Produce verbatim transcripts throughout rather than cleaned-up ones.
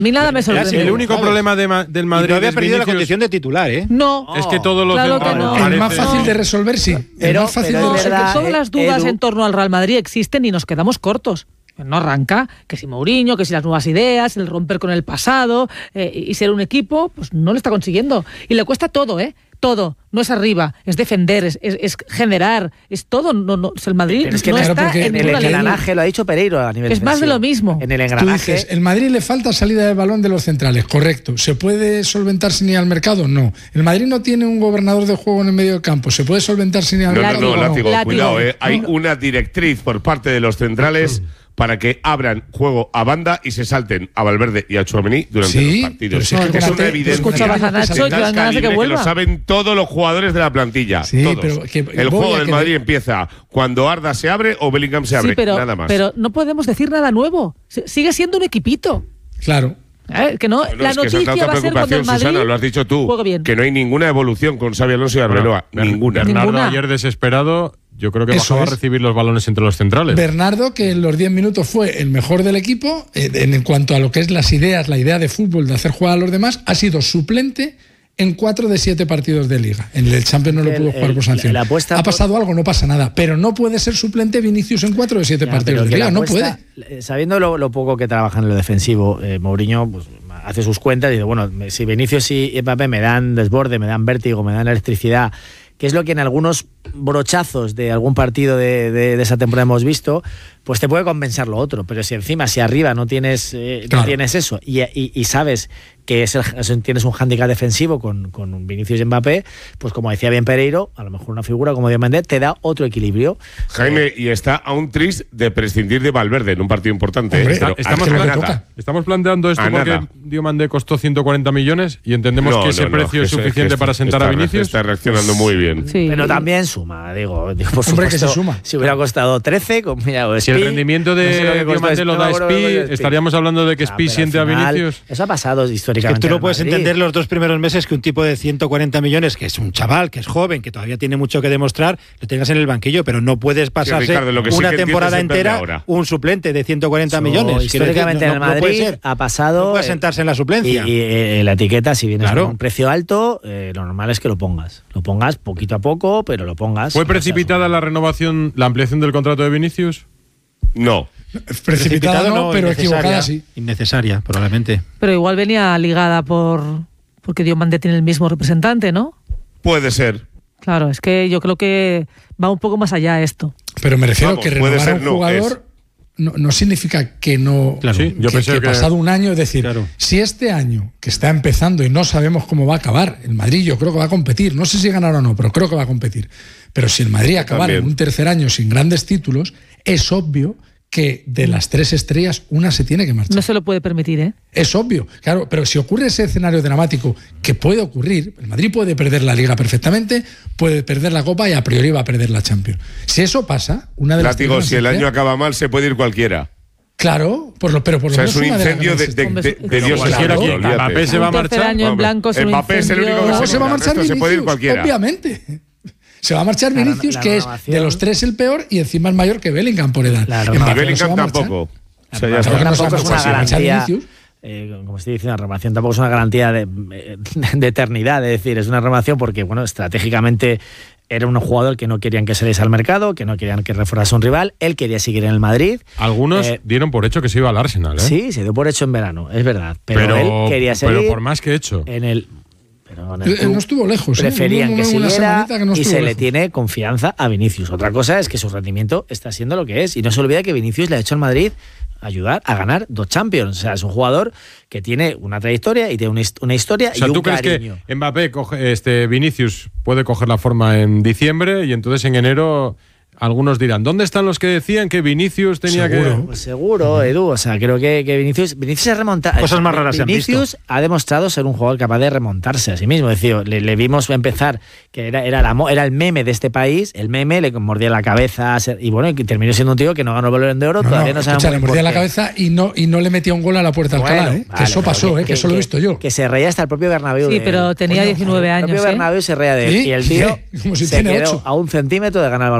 A mí nada me sorprende. El único ¿sabes? problema de Ma- del Madrid y no había es perdido Vinicius. la condición de titular, ¿eh? No. Es que todos los claro centrales que no. parece- Es más fácil de resolver, sí. Pero- es más fácil pero de es resolver. verdad, Todas las dudas Edu. en torno al Real Madrid existen y nos quedamos cortos. No arranca, que si Mourinho, que si las nuevas ideas, el romper con el pasado eh, y ser un equipo, pues no lo está consiguiendo. Y le cuesta todo, ¿eh? Todo. No es arriba, es defender, es, es, es generar, es todo. No, no, el Madrid Pero es que no claro, está porque en En el ninguna línea. engranaje, lo ha dicho Pereiro a nivel Es más de defensivo. lo mismo. En el Tú engranaje. dices, el Madrid le falta salida de balón de los centrales, correcto. ¿Se puede solventar sin ir al mercado? No. El Madrid no tiene un gobernador de juego en el medio del campo. ¿Se puede solventar sin ir al No, no, mercado? no, látigo, Látigo. cuidado, eh. Hay una directriz por parte de los centrales para que abran juego a banda y se salten a Valverde y a Tchouaméni durante Sí, los partidos. pero si es es que una tú evidencia. escuchabas a Nacho y te dan ganas de que Calibre, vuelva. lo saben todos los jugadores de la plantilla. Sí, todos. pero que El voy juego a del que- Madrid empieza cuando Arda se abre o Bellingham se abre. Sí, pero, nada más. pero no podemos decir nada nuevo. S- Sigue siendo un equipito. Claro. ¿Eh? Que no, Bueno, la es que esa es noticia otra va a ser cuando preocupación, el Madrid Susana, lo has dicho tú, juegue bien. que no hay ninguna evolución con Xabi Alonso y Arbeloa. Bueno, ninguna. Bernardo Ninguna. ayer desesperado, yo creo que Eso bajaba es. a recibir los balones entre los centrales. Bernardo, que en los diez minutos fue el mejor del equipo, eh, en, en cuanto a lo que es las ideas, la idea de fútbol, de hacer jugar a los demás, ha sido suplente en cuatro de siete partidos de Liga. En el Champions no lo El- pudo jugar el- por sanción. la apuesta Ha por- pasado algo, no pasa nada. Pero no puede ser suplente Vinicius en cuatro de siete Ya, partidos pero de que Liga. la No apuesta, puede. eh, Sabiendo lo, lo poco que trabaja en lo defensivo, eh, Mourinho pues, hace sus cuentas y dice, bueno, me- si Vinicius y Mbappé me dan desborde, me dan vértigo, me dan electricidad, que es lo que en algunos brochazos de algún partido de, de- de esa temporada hemos visto, pues te puede compensar lo otro. Pero si encima, si arriba no tienes, eh, Claro. no tienes eso y, y- y sabes que es el- es- tienes un hándicap defensivo con, con Vinicius y Mbappé, pues como decía bien Pereiro, a lo mejor una figura como Diomandé te da otro equilibrio. Jaime, y está a un tris de prescindir de Valverde en un partido importante. Hombre, ¿eh? Pero Está- estamos, a que lo que nada. toca. estamos planteando esto A porque nada. Diomandé costó ciento cuarenta millones y entendemos No, que ese no, no, precio que es se- suficiente que para está- sentar a está- Vinicius. Está reaccionando muy bien. Sí. Pero también suma, digo, digo por Hombre, que supuesto, se suma. si hubiera costado trece, con, mira, o Si el Spi, rendimiento no sé lo de que costó Diomandé lo Spi, da no me acuerdo lo que Spi, costó estaríamos hablando de que Ah, Spi pero al siente a final, Vinicius. Eso ha pasado Es que históricamente. tú no en puedes Madrid. entender los dos primeros meses que un tipo de ciento cuarenta millones, que es un chaval, que es joven, que todavía tiene mucho que demostrar, lo tengas en el banquillo, pero no puedes pasarse Ricardo, lo que sí una que entiendo temporada es entender entera ahora. un suplente de ciento cuarenta Eso, millones. Quiero decir, históricamente no- en el no- no puede Madrid ser. ha pasado. No puede eh, sentarse en la Y, suplencia. y, eh, la etiqueta, si vienes Claro. con un precio alto, eh, lo normal es que lo pongas. Lo pongas poquito a poco, pero lo pongas. ¿Fue No seas precipitada un- la renovación, la ampliación del contrato de Vinicius? No. Precipitado no, pero innecesaria, equivocada sí. Innecesaria, probablemente. Pero igual venía ligada por porque Diomandé tiene el mismo representante, ¿no? Puede ser. Claro, es que yo creo que va un poco más allá esto. Pero me refiero Vamos, que puede renovar a ser, un no, jugador no, no significa que no. Claro. Sí, yo que, pensé que que- pasado un año, es decir, Claro. si este año que está empezando y no sabemos cómo va a acabar, el Madrid yo creo que va a competir, no sé si ganará o no, pero creo que va a competir. Pero si el Madrid acabara en También. un tercer año sin grandes títulos, es obvio que de las tres estrellas una se tiene que marchar. No se lo puede permitir, ¿eh? Es obvio, claro, pero si ocurre ese escenario dramático que puede ocurrir, el Madrid puede perder la Liga perfectamente, puede perder la Copa y a priori va a perder la Champions. Si eso pasa, una de las Látigo, tres si el grandes año estrellas- acaba mal, se puede ir cualquiera. Claro, por lo, pero por O lo sea, menos es un una de las incendio de, grandes de, Hombre, de, es- de es- Dios cualquiera santo, que- olvídate. Mbappé se va a Un tercer marchar. año en Hombre, blanco es un Mbappé es el único que incendio. No, se va a El marchar resto se puede ir Vinicius, cualquiera. obviamente. Se va a marchar La- Vinicius, la que es renovación- de los tres el peor y encima es mayor que Bellingham por edad. La Mbappé Y renovación- no se Bellingham va a marchar. tampoco. O La sea, ya renovación está. que no tampoco es sabemos una si va a marchar garantía. Vinicius. eh, como estoy diciendo, la renovación tampoco es una garantía de, de eternidad, es decir, es una renovación porque, bueno, estratégicamente era un jugador que no querían que saliese al mercado, que no querían que reforzase un rival, él quería seguir en el Madrid. Algunos Eh, dieron por hecho que se iba al Arsenal, ¿eh? Sí, se dio por hecho en verano, es verdad, pero, pero, él quería seguir pero por más que hecho. en el... Pero en el Eh, club no estuvo lejos, ¿eh? preferían Hubo que una siguiera semanita que no y estuvo se le lejos. tiene confianza a Vinicius. Otra cosa es que su rendimiento está siendo lo que es y no se olvida que Vinicius le ha hecho al Madrid ayudar a ganar dos Champions. O sea, es un jugador que tiene una trayectoria y tiene una, hist- una historia O sea, y un ¿tú crees cariño. que Mbappé, coge, este Vinicius, puede coger la forma en diciembre y entonces en enero algunos dirán, ¿dónde están los que decían que Vinicius tenía Seguro. que...? Pues seguro, Edu. O sea, creo que, que Vinicius, Vinicius se remonta. Cosas más raras se han Vinicius ha demostrado ser un jugador capaz de remontarse a sí mismo. Es decir, le, le vimos empezar, que era, era, la, mo- era el meme de este país, el meme le mordía la cabeza se- y bueno, y que terminó siendo un tío que no ganó el Balón de Oro, No, todavía no, no sabemos escucha, le por mordía qué. la cabeza y no, y no le metía un gol a la puerta de Alcalá, Bueno, ¿eh? que vale, eso pero pasó, ¿eh? que, eso lo he visto yo. Que se reía hasta el propio Bernabéu. Sí, de él. pero tenía Coño, diecinueve El propio años, ¿eh? Bernabéu se reía de él ¿Sí? y el tío Como si se tiene quedó ocho. a un centímetro de ganar el Balón de Oro.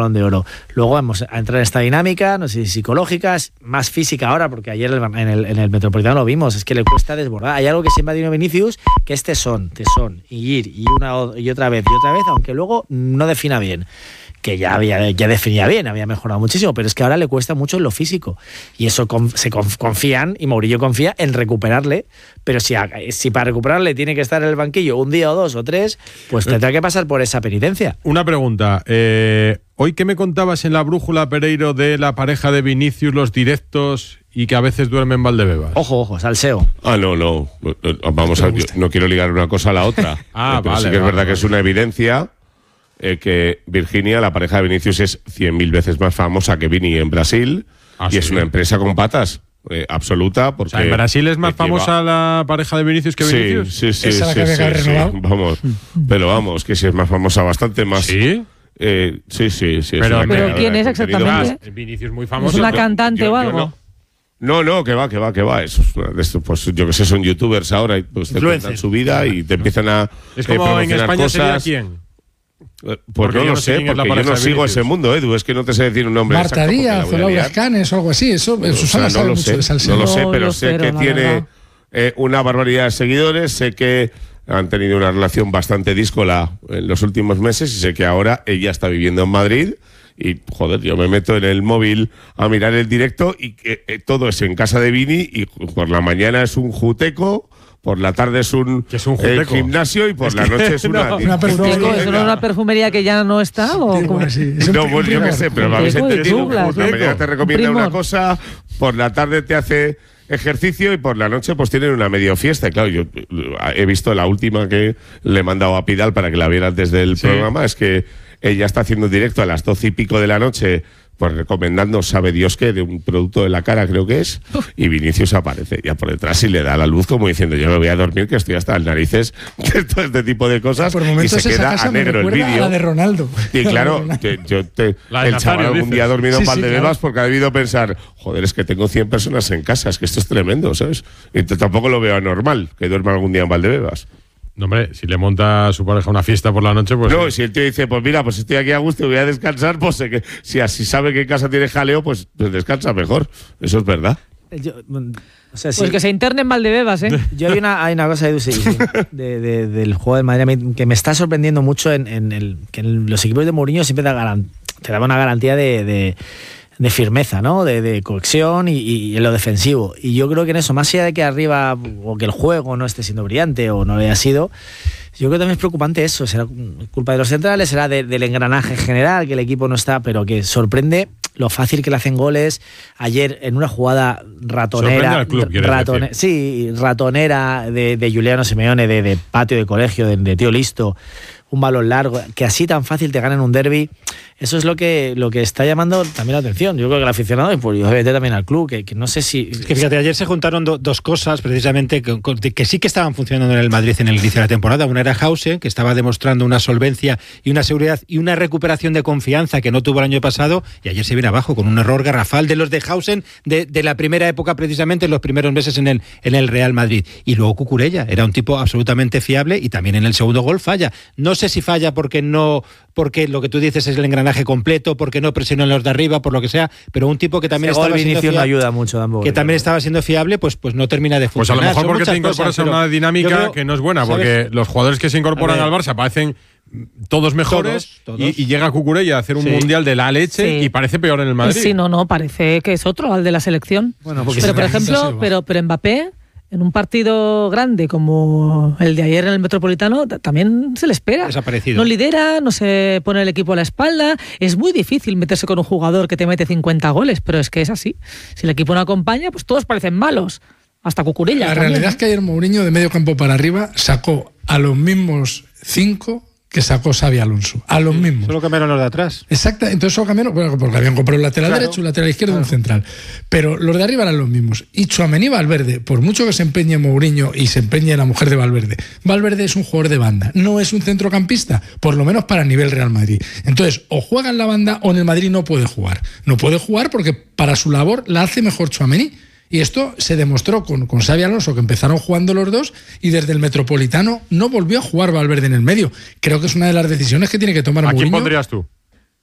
Luego vamos a entrar en esta dinámica, no sé si psicológica, más física ahora, porque ayer en el, en el Metropolitano lo vimos, es que le cuesta desbordar. Hay algo que siempre ha tenido Vinicius, que es tesón, tesón, y ir, y una y otra vez, y otra vez, aunque luego no defina bien. Que ya había ya definía bien, había mejorado muchísimo, pero es que ahora le cuesta mucho en lo físico. Y eso con, se conf, confían, y Mourinho confía en recuperarle, pero si, si para recuperarle tiene que estar en el banquillo un día o dos o tres, pues tendrá que pasar por esa penitencia. Una pregunta. Eh, Hoy, ¿qué me contabas en la brújula, Pereiro, de la pareja de Vinicius, los directos y que a veces duerme en Valdebebas? Ojo, ojo, salseo. Ah, no, no. Vamos a ver, no quiero ligar una cosa a la otra. ah, pero vale. sí que es vale, verdad vale. que es una evidencia. Eh, que Virginia, la pareja de Vinicius, es cien mil veces más famosa que Vini en Brasil. Ah, y sí. es una empresa con patas eh, absoluta. Porque O sea, ¿en Brasil es más eh, lleva- famosa la pareja de Vinicius que Vinicius? Sí, sí, sí. Esa sí, la que sí, había sí, renovado. vamos. Pero vamos, que sí es más famosa, bastante más. ¿Sí? Eh, sí, sí, sí. Pero- una ¿Pero creadora quién de es contenido. exactamente? Ah, Vinicius muy ¿Es famoso. una Yo- cantante yo- o yo algo? no. No, no, que va, que va, que va. Eso es una de estos, pues yo que sé, son youtubers ahora y pues te Influencers. cuentan su vida y te empiezan a Es eh, como en promocionar España sería cosas. quién. Eh, Pues Porque no yo lo no sé sé, quién es la porque yo pareja no de sigo Vinicius. ese mundo, Edu. Es que no te sé decir un nombre Marta exacto porque la Díaz voy o a Laura liar. Escanes o algo así. Eso, O Susana sea, sabe no lo mucho sé, de salseo. no lo sé, No pero lo sé cero, que la tiene verdad. eh, una barbaridad de seguidores, sé que han tenido una relación bastante díscola en los últimos meses y sé que ahora ella está viviendo en Madrid y, joder, yo me meto en el móvil a mirar el directo y que eh, todo es en casa de Vini y por la mañana es un juteco, por la tarde es un, ¿Qué es un eh, juteco? gimnasio y por Es la que noche es una... no. Una ¿Juteco? perfumería. ¿Eso no es una perfumería que ya no está? ¿O Digo, cómo? así, es un No, pri- pues un yo qué primor. sé, pero me habéis Juteco de entendido. Douglas, Por la mañana te un recomienda una primor. cosa, por la tarde te hace ejercicio y por la noche pues tienen una medio fiesta. Y claro, yo eh, he visto la última que le he mandado a Pidal para que la vieras desde el Sí. programa, es que ella está haciendo directo a las doce y pico de la noche, pues recomendando, sabe Dios qué, de un producto de la cara, creo que es, y Vinicius aparece ya por detrás y le da la luz como diciendo, yo me voy a dormir, que estoy hasta las narices de todo este tipo de cosas, Por y momentos se esa queda casa a me negro el recuerda a vídeo. la de Ronaldo. Y claro, La de te- yo te, La de el Nazario, chaval algún dices. día ha dormido Sí, en sí, Valdebebas claro. porque ha debido pensar, joder, es que tengo cien personas en casa, es que esto es tremendo, ¿sabes? Y t- tampoco lo veo anormal que duerma algún día en Valdebebas. No, hombre, si le monta a su pareja una fiesta por la noche, pues. No, si el tío dice, pues mira, pues estoy aquí a gusto y voy a descansar, pues sé que si así sabe que en casa tiene jaleo, pues, pues descansa mejor. Eso es verdad. Yo, mm, o sea, Pues sí. que se interne en Valdebebas, ¿eh? Yo hay una, hay una cosa Edu, sí, sí, de, de- del juego del Madrid a mí que me está sorprendiendo mucho en, en el que en los equipos de Mourinho siempre da garan- te daba una garantía de, de, de firmeza, ¿no? De, de cohesión y, y en lo defensivo. Y yo creo que en eso, más allá de que arriba o que el juego no esté siendo brillante o no lo haya sido, yo creo que también es preocupante eso. Será culpa de los centrales, será de- del engranaje general, que el equipo no está, pero que sorprende lo fácil que le hacen goles. Ayer en una jugada ratonera, Sorprende al club, quieres ratone- decir. sí, ratonera de, de Giuliano Simeone, de, de patio de colegio, de, de tío listo, un balón largo, que así tan fácil te ganan un derbi. Eso es lo que, lo que está llamando también la atención. Yo creo que el aficionado, y pues, obviamente también al club, que, que no sé si... Es que fíjate, ayer se juntaron do- dos cosas precisamente que, que sí que estaban funcionando en el Madrid en el inicio de la temporada. Una era Hause, que estaba demostrando una solvencia y una seguridad y una recuperación de confianza que no tuvo el año pasado, y ayer se viene abajo con un error garrafal de los de Hausen de, de la primera época, precisamente en los primeros meses en el, en el Real Madrid. Y luego Cucurella, era un tipo absolutamente fiable y también en el segundo gol falla. No sé si falla porque no, porque lo que tú dices es el engranaje completo, porque no presionó en los de arriba, por lo que sea, pero un tipo que también Ese gol estaba siendo Vinicius no fiable, ayuda mucho tampoco. que también estaba siendo fiable, pues, pues no termina de Pues a lo funcionar. mejor Son porque te muchas incorporas cosas, a una pero dinámica yo creo- que no es buena, ¿sabes? porque los jugadores que se incorporan A ver. al Barça parecen todos mejores Todos, todos. Y, y llega Cucurella a hacer un Sí. mundial de la leche Sí. y parece peor en el Madrid. Sí, no, no, parece que es otro, al de la selección. Bueno, porque pero, se por necesita ejemplo, Silva. pero, pero Mbappé, en un partido grande como el de ayer en el Metropolitano, t- también se le espera. Desaparecido. No lidera, no se pone el equipo a la espalda. Es muy difícil meterse con un jugador que te mete cincuenta goles, pero es que es así. Si el equipo no acompaña, pues todos parecen malos. Hasta Cucurella. La también, realidad ¿no? es que ayer Mourinho de medio campo para arriba sacó a los mismos cinco que sacó Xabi Alonso. A los mismos. Solo cambiaron los de atrás. Exacto, entonces solo cambiaron, bueno, porque habían comprado un lateral Claro, derecho, un lateral izquierdo y un claro. central. Pero los de arriba eran los mismos. Y Tchouaméni y Valverde, por mucho que se empeñe Mourinho y se empeñe la mujer de Valverde, Valverde es un jugador de banda, no es un centrocampista, por lo menos para nivel Real Madrid. Entonces, o juega en la banda o en el Madrid no puede jugar. No puede jugar porque para su labor la hace mejor Tchouaméni. Y esto se demostró con, con Xabi Alonso, que empezaron jugando los dos, y desde el Metropolitano no volvió a jugar Valverde en el medio. Creo que es una de las decisiones que tiene que tomar ¿A quién Mourinho. pondrías tú?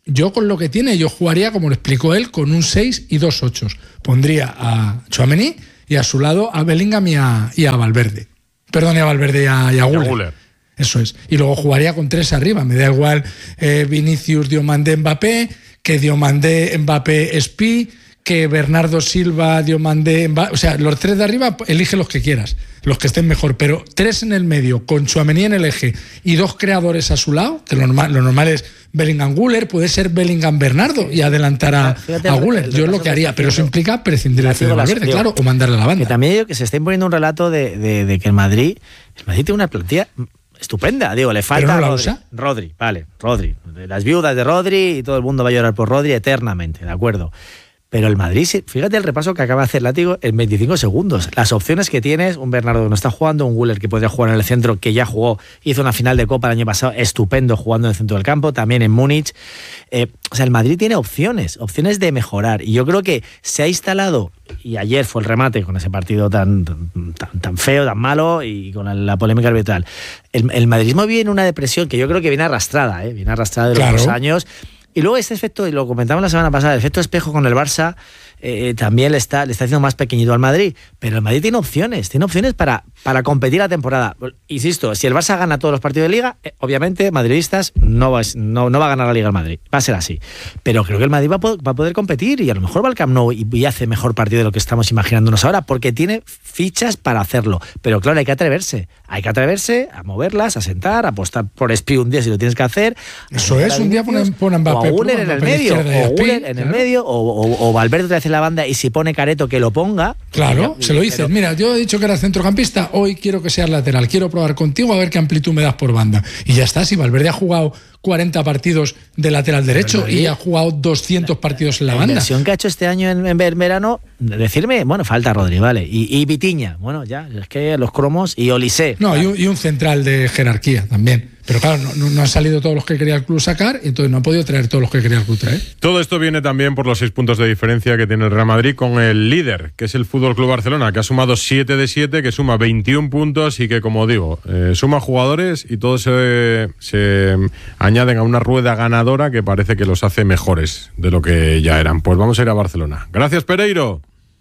yo con lo que tiene, yo jugaría, como lo explicó él, con un seis y dos ochos. Pondría a Tchouaméni y a su lado a Bellingham y a, y a Valverde. Perdón, y a Valverde y a, y a Güler. Güler. Eso es. Y luego jugaría con tres arriba. Me da igual eh, Vinicius, Diomandé, Mbappé, que Diomandé, Mbappé, Spi, que Bernardo Silva, Diomandé, Mbappé. O sea, los tres de arriba, elige los que quieras, los que estén mejor. Pero tres en el medio, con Tchouaméni en el eje y dos creadores a su lado, que lo normal, lo normal es Bellingham Güler, puede ser Bellingham Bernardo y adelantar a, Fíjate, a Güler. Yo es lo que haría, pero eso implica prescindir de Fede Valverde, claro, o mandarle a la banda. Que también digo que se está imponiendo un relato de, de, de que el Madrid, el Madrid tiene una plantilla estupenda, digo, le falta ¿Pero no la Rodri, usa? Rodri, vale, Rodri, las viudas de Rodri y todo el mundo va a llorar por Rodri eternamente, de acuerdo. Pero el Madrid, fíjate el repaso que acaba de hacer Látigo en veinticinco segundos. Las opciones que tienes, un Bernardo que no está jugando, un Güler que podría jugar en el centro, que ya jugó, hizo una final de Copa el año pasado, estupendo jugando en el centro del campo, también en Múnich. Eh, o sea, el Madrid tiene opciones, opciones de mejorar. Y yo creo que se ha instalado, y ayer fue el remate con ese partido tan, tan, tan feo, tan malo, y con la, la polémica arbitral. El, el madridismo viene en una depresión que yo creo que viene arrastrada, ¿eh? viene arrastrada de los Claro. dos años. Y luego este efecto, y lo comentamos la semana pasada, el efecto espejo con el Barça eh, también le está, le está haciendo más pequeñito al Madrid. Pero el Madrid tiene opciones, tiene opciones para, para competir la temporada. Insisto, si el Barça gana todos los partidos de Liga, eh, obviamente, madridistas, no va, no, no va a ganar la Liga el Madrid. Va a ser así. Pero creo que el Madrid va a, poder, va a poder competir y a lo mejor va al Camp Nou y, y hace mejor partido de lo que estamos imaginándonos ahora, porque tiene fichas para hacerlo. Pero claro, hay que atreverse. Hay que atreverse a moverlas, a sentar, a apostar por Spi un día si lo tienes que hacer. Eso es, un día ponen, ponen Mbappé, o a Güler en el medio, o Güler en el medio, o, o, o Valverde otra vez en la banda, y si pone Careto que lo ponga. Claro, ya, se lo dices. pero, Mira, yo he dicho que eras centrocampista, hoy quiero que seas lateral, quiero probar contigo a ver qué amplitud me das por banda. Y ya está, si Valverde ha jugado cuarenta partidos de lateral derecho y ha jugado doscientos partidos en la, la banda. La inversión que ha hecho este año en, en verano, decirme, bueno, falta Rodri, vale, y, y Vitiña, bueno, ya, es que los cromos, y Olise. No, vale. y, un, y un central de jerarquía también. Pero claro, no, no, no han salido todos los que quería el club sacar, y entonces no ha podido traer todos los que quería el club traer. Todo esto viene también por los seis puntos de diferencia que tiene el Real Madrid con el líder, que es el Fútbol Club Barcelona, que ha sumado siete de siete, que suma veintiún puntos y que, como digo, eh, suma jugadores y todos se, se añaden a una rueda ganadora que parece que los hace mejores de lo que ya eran. Pues vamos a ir a Barcelona. Gracias, Pereiro.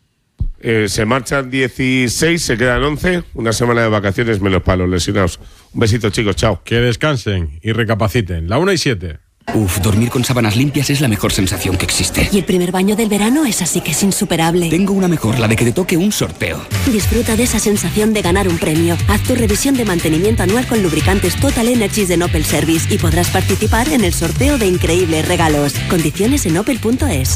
Eh, se marchan dieciséis, se quedan once. Una semana de vacaciones menos para los lesionados. Un besito, chicos, chao. Que descansen y recapaciten. La una y siete. Uf, dormir con sábanas limpias es la mejor sensación que existe. Y el primer baño del verano es así que es insuperable. Tengo una mejor, la de que te toque un sorteo. Disfruta de esa sensación de ganar un premio. Haz tu revisión de mantenimiento anual con lubricantes Total Energies de Opel Service y podrás participar en el sorteo de increíbles regalos. Condiciones en opel punto es.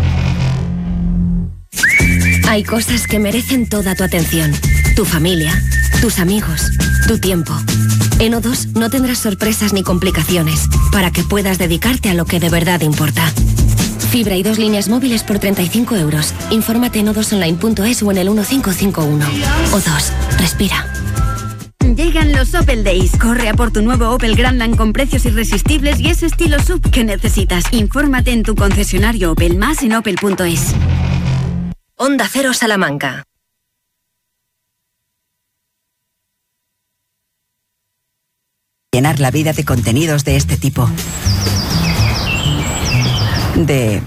Hay cosas que merecen toda tu atención. Tu familia, tus amigos, tu tiempo. En O dos no tendrás sorpresas ni complicaciones para que puedas dedicarte a lo que de verdad importa. Fibra y dos líneas móviles por treinta y cinco euros. Infórmate en o dos online punto es o en el uno cinco cinco uno. O dos, respira. Llegan los Opel Days. Corre a por tu nuevo Opel Grandland con precios irresistibles y ese estilo sub que necesitas. Infórmate en tu concesionario Opel, más en opel punto es. Onda Cero Salamanca. Llenar la vida de contenidos de este tipo. De...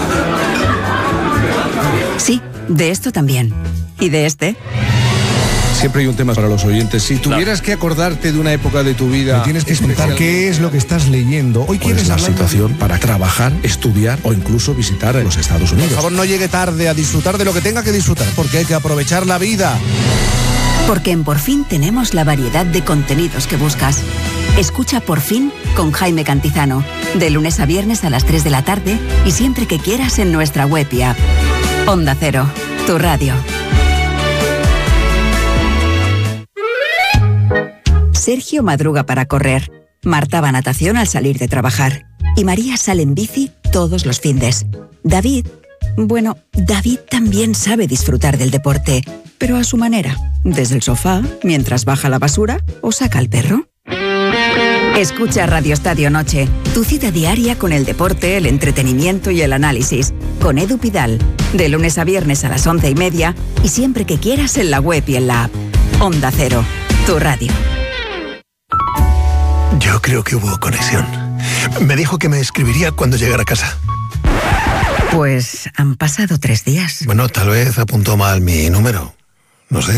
Sí, de esto también. ¿Y de este? Siempre hay un tema para los oyentes. Si tuvieras que acordarte de una época de tu vida, me tienes que explicar qué es lo que estás leyendo. Hoy quieres la hablar situación de... para trabajar, estudiar o incluso visitar los Estados Unidos. Por favor, no llegue tarde a disfrutar de lo que tenga que disfrutar, porque hay que aprovechar la vida. Porque en Por Fin tenemos la variedad de contenidos que buscas. Escucha Por Fin con Jaime Cantizano, de lunes a viernes a las tres de la tarde y siempre que quieras en nuestra web y app. Onda Cero, tu radio. Sergio madruga para correr, Marta va a natación al salir de trabajar y María sale en bici todos los findes. David, bueno, David también sabe disfrutar del deporte, pero a su manera, desde el sofá, mientras baja la basura o saca al perro. Escucha Radio Estadio Noche, tu cita diaria con el deporte, el entretenimiento y el análisis, con Edu Pidal, de lunes a viernes a las once y media y siempre que quieras en la web y en la app. Onda Cero, tu radio. Yo creo que hubo conexión. Me dijo que me escribiría cuando llegara a casa. Pues han pasado tres días. Bueno, tal vez apuntó mal mi número. No sé.